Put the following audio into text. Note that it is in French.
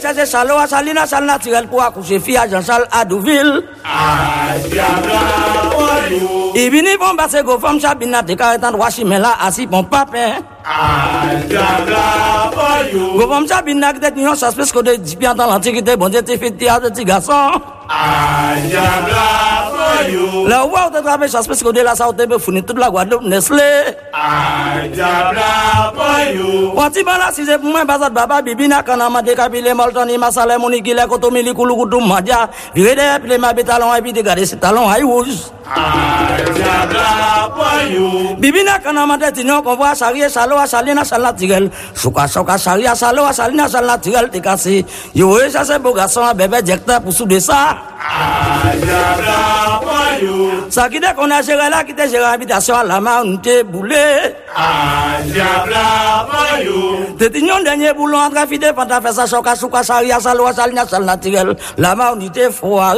chercher Chaloa, Salina, Sal naturel pour accoucher fille à Jean-Charles Adouville. Il vient pour passer go femme Chabina, te carrément Washimela, assis mon papin. Go femme Chabina, qui était une espèce que de dipiant dans l'antiquité, bon Dieu, t'es fait théâtre de petit garçon. La voix de travail, espèce que de la sorte de fournir toute la Guadeloupe, Nestlé. Wanti bala si c'est pour moi, bazat baba, bibina, kanama, décapilé, moltoni, masale, moniki, la kotomili, kouloukoudou, madia, viré, pile, ma bétalon, et puis dégarder ses talons, haïwous. Bibina, kanama, détignon, qu'on voit, charia, chaloa, chalina, chalna, tigel, chouka, chouka, charia, chaloa, chalina, chalna, tigel, t'es cassé. Yo, ça c'est beau garçon, bébé, directeur, pour souder ça. Ça qui dit qu'on a géré là, qui t'a géré l'habitation à la main, on t'est boulé. T'es dernier boulot en train de faire ça, choka, chouka, charia, chaloa, chalina, chalna, tigel, la main, on t'est foiré.